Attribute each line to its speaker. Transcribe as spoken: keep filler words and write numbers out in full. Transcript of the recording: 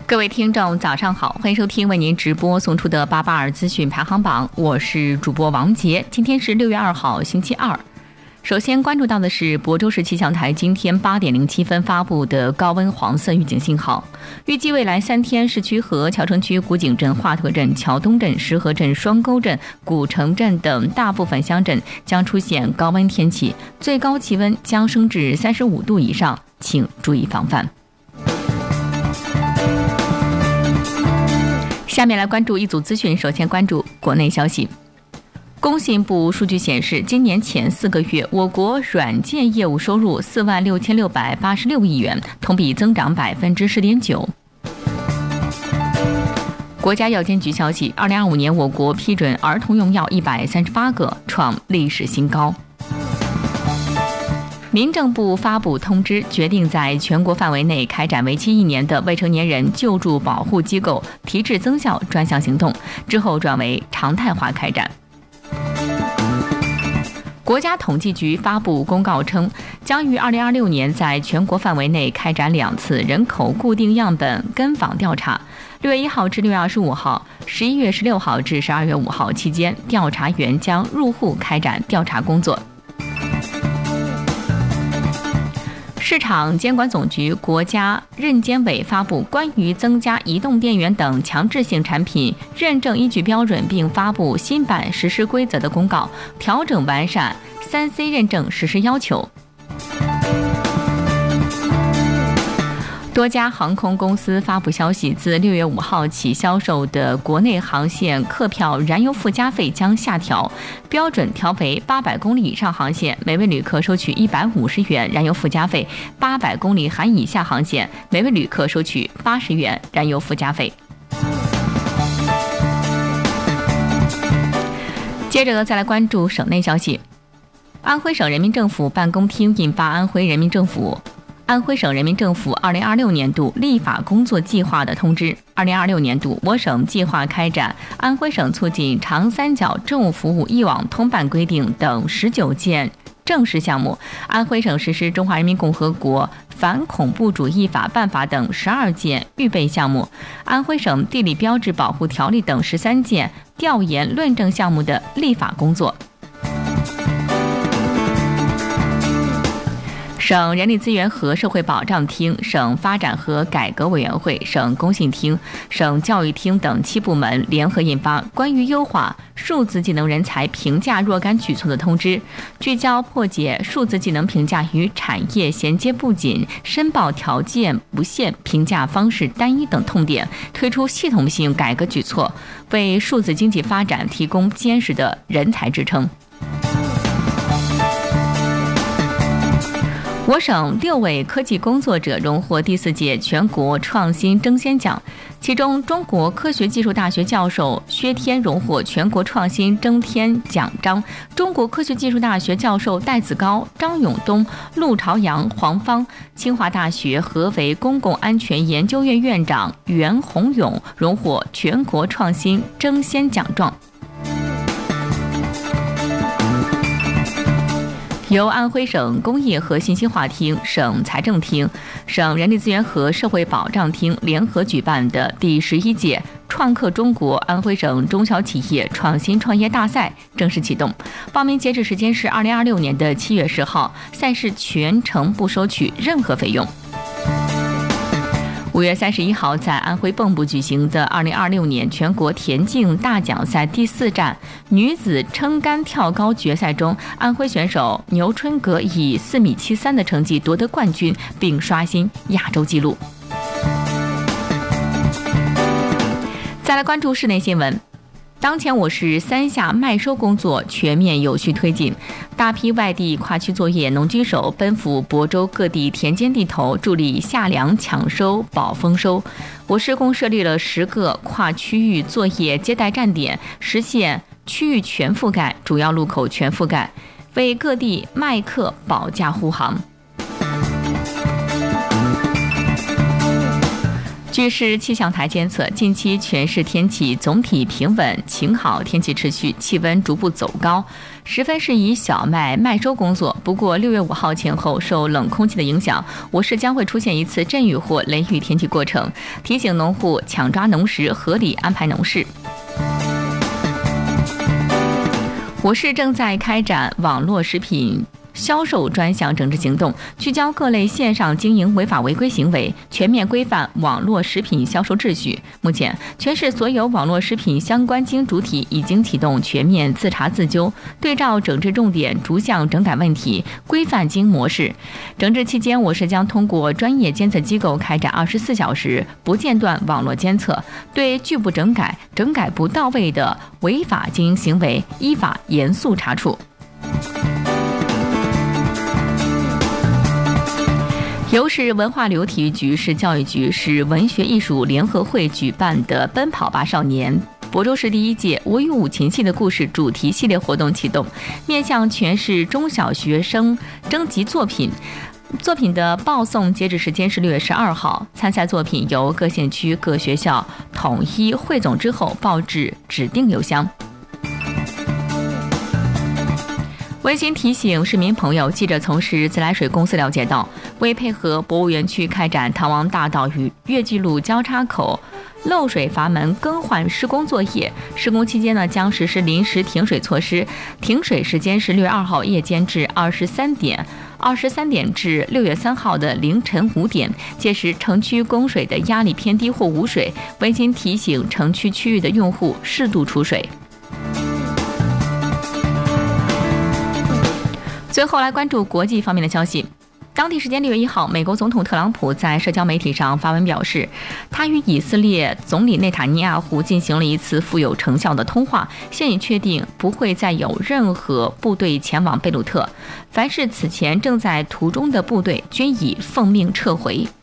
Speaker 1: 各位听众早上好，欢迎收听为您直播送出的八八二资讯排行榜，我是主播王杰。今天是六月二号星期二。首先关注到的是亳州市气象台今天八点零七分发布的高温黄色预警信号，预计未来三天市区和桥城区古井镇、华佗镇、桥东镇、石河镇、双沟镇、古城镇等大部分乡镇将出现高温天气，最高气温将升至三十五度以上，请注意防范。下面来关注一组资讯，首先关注国内消息。工信部数据显示，今年前四个月，我国软件业务收入四万六千六百八十六亿元，同比增长百分之十点九。国家药监局消息，二零二五年我国批准儿童用药一百三十八个，创历史新高。民政部发布通知，决定在全国范围内开展为期一年的未成年人救助保护机构提质增效专项行动，之后转为常态化开展。国家统计局发布公告称，将于二零二六年在全国范围内开展两次人口固定样本跟访调查，六月一号至六月二十五号，十一月十六号至十二月五号期间，调查员将入户开展调查工作。市场监管总局、国家认监委发布关于增加移动电源等强制性产品认证依据标准，并发布新版实施规则的公告，调整完善 三 C 认证实施要求。多家航空公司发布消息，自六月五号起销售的国内航线客票燃油附加费将下调，标准调为八百公里以上航线每位旅客收取一百五十元燃油附加费，八百公里含以下航线每位旅客收取八十元燃油附加费。接着再来关注省内消息，安徽省人民政府办公厅印发安徽人民政府安徽省人民政府二零二六年度立法工作计划的通知。二零二六年度，我省计划开展安徽省促进长三角政务服务一网通办规定等十九件正式项目，安徽省实施中华人民共和国反恐怖主义法办法等十二件预备项目，安徽省地理标志保护条例等十三件调研论证项目的立法工作。省人力资源和社会保障厅、省发展和改革委员会、省工信厅、省教育厅等七部门联合印发关于优化数字技能人才评价若干举措的通知，聚焦破解数字技能评价与产业衔接不紧、申报条件不限、评价方式单一等痛点，推出系统性改革举措，为数字经济发展提供坚实的人才支撑。我省六位科技工作者荣获第四届全国创新争先奖，其中中国科学技术大学教授薛天荣获全国创新争天奖章，中国科学技术大学教授戴子高、张永东、陆朝阳、黄芳，清华大学合肥公共安全研究院院长袁宏勇荣获全国创新争先奖状。由安徽省工业和信息化厅、省财政厅、省人力资源和社会保障厅联合举办的第十一届创客中国安徽省中小企业创新创业大赛正式启动，报名截止时间是二零二六年的七月十号，赛事全程不收取任何费用。五月三十一号，在安徽蚌埠举行的二零二六年全国田径大奖赛第四站女子撑杆跳高决赛中，安徽选手牛春格以四米七三的成绩夺得冠军，并刷新亚洲纪录。再来关注室内新闻。当前我市三下麦收工作全面有序推进，大批外地跨区作业农机手奔赴亳州各地田间地头，助力夏粮抢收保丰收。我市共设立了十个跨区域作业接待站点，实现区域全覆盖、主要路口全覆盖，为各地麦客保驾护航。 据市气象台监测，近期全市天气总体平稳晴好，天气持续，气温逐步走高，十分适宜小麦麦收工作。不过六月五号前后受冷空气的影响，我市将会出现一次阵雨或雷雨天气过程，提醒农户抢抓农时，合理安排农事。我市正在开展网络食品销售专项整治行动，聚焦各类线上经营违法违规行为，全面规范网络食品销售秩序。目前，全市所有网络食品相关经营主体已经启动全面自查自纠，对照整治重点，逐项整改问题，规范经营模式。整治期间，我市将通过专业监测机构开展二十四小时不间断网络监测，对拒不整改、整改不到位的违法经营行为，依法严肃查处。由市文化旅游体育局、市教育局、市文学艺术联合会举办的奔跑吧少年亳州市第一届我与五禽戏的故事主题系列活动启动，面向全市中小学生征集作品。作品的报送截止时间是六月十二号，参赛作品由各县区各学校统一汇总之后报至指定邮箱。温馨提醒市民朋友，记者从市自来水公司了解到，为配合博物园区开展唐王大道与越剧路交叉口漏水阀门更换施工作业，施工期间呢将实施临时停水措施，停水时间是六月二号夜间至二十三点，二十三点至六月三号的凌晨五点，届时城区供水的压力偏低或无水，温馨提醒城区区域的用户适度储水。最后来关注国际方面的消息。当地时间六月一号，美国总统特朗普在社交媒体上发文表示，他与以色列总理内塔尼亚胡进行了一次富有成效的通话，现已确定不会再有任何部队前往贝鲁特，凡是此前正在途中的部队均已奉命撤回。